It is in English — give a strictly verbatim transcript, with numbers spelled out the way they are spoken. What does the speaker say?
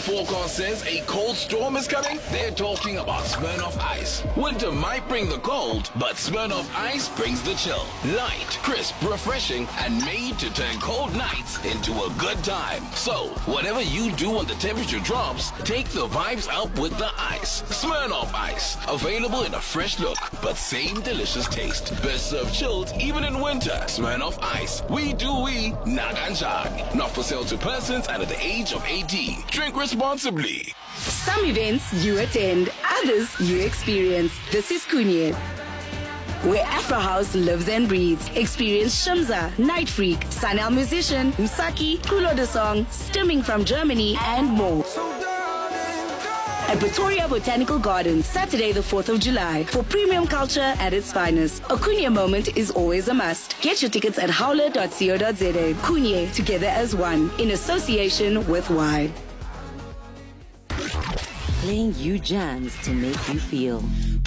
forecast says a cold storm is coming? They're talking about Smirnoff Ice. Winter might bring the cold, but Smirnoff Ice brings the chill. Light, crisp, refreshing, and made to turn cold nights into a good time. So, whatever you do when the temperature drops, take the vibes up with the ice. Smirnoff Ice. Available in a fresh look, but same delicious taste. Best served chilled even in winter. Smirnoff Ice. We do we, Naganjani. Not for sale to persons under the age of eighteen. Drink responsibly. Some events you attend, others you experience. This is Kunye, where Afro House lives and breathes. Experience Shumza, Night Freak, Sanel Musician, Msaki, Kulo the Song, Stimming from Germany, and more. At Pretoria Botanical Gardens, Saturday the fourth of July, for premium culture at its finest. A Kunye moment is always a must. Get your tickets at howler dot co dot za. Kunye, together as one, in association with Y. Playing you jams to make you feel.